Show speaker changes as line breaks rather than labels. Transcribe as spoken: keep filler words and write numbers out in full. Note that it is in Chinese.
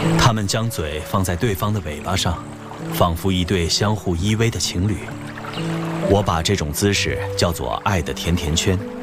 他们将嘴放在对方的尾巴上，仿佛一对相互依偎的情侣。我把这种姿势叫做爱的甜甜圈。